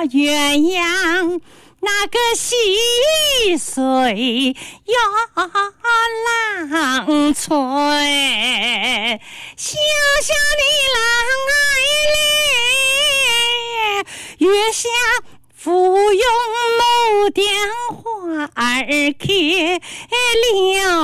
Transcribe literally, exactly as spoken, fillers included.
鸳鸯那个细水又浪催，小小的郎爱嘞，月下芙蓉木雕花儿开了。